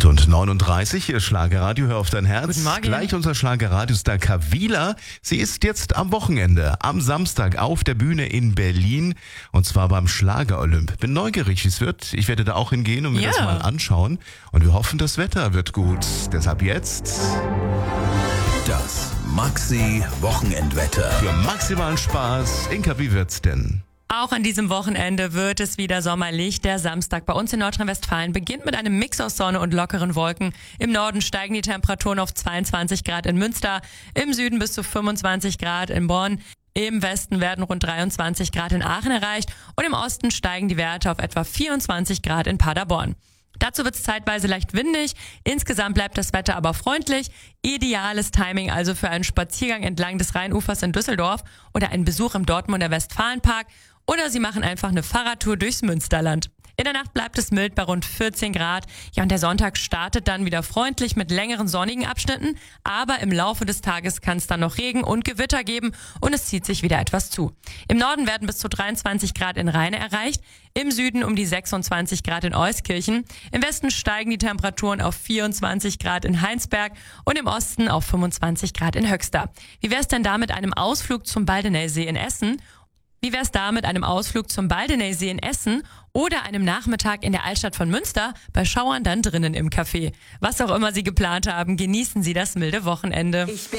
8:39 Uhr, Schlagerradio, hör auf dein Herz. Guten Morgen. Gleich unser Schlagerradiostar Kavila. Sie ist jetzt am Wochenende, am Samstag auf der Bühne in Berlin. Und zwar beim Schlager-Olymp. Bin neugierig, wie es wird. Ich werde da auch hingehen und mir das mal anschauen. Und wir hoffen, das Wetter wird gut. Deshalb jetzt Das Maxi-Wochenendwetter. für maximalen Spaß. Inka, wie wird's denn? Auch an diesem Wochenende wird es wieder sommerlich. Der Samstag bei uns in Nordrhein-Westfalen beginnt mit einem Mix aus Sonne und lockeren Wolken. Im Norden steigen die Temperaturen auf 22 Grad in Münster, im Süden bis zu 25 Grad in Bonn. Im Westen werden rund 23 Grad in Aachen erreicht und im Osten steigen die Werte auf etwa 24 Grad in Paderborn. Dazu wird es zeitweise leicht windig, insgesamt bleibt das Wetter aber freundlich. Ideales Timing also für einen Spaziergang entlang des Rheinufers in Düsseldorf oder einen Besuch im Dortmunder Westfalenpark oder Sie machen einfach eine Fahrradtour durchs Münsterland. In der Nacht bleibt es mild bei rund 14 Grad. Ja, und der Sonntag startet dann wieder freundlich mit längeren sonnigen Abschnitten, aber im Laufe des Tages kann es dann noch Regen und Gewitter geben und es zieht sich wieder etwas zu. Im Norden werden bis zu 23 Grad in Rheine erreicht, im Süden um die 26 Grad in Euskirchen, im Westen steigen die Temperaturen auf 24 Grad in Heinsberg und im Osten auf 25 Grad in Höxter. Wie wäre es denn da mit einem Ausflug zum Baldeneysee in Essen? Wie wär's da mit einem Ausflug zum Baldeneysee in Essen oder einem Nachmittag in der Altstadt von Münster, bei Schauern dann drinnen im Café? Was auch immer Sie geplant haben, genießen Sie das milde Wochenende.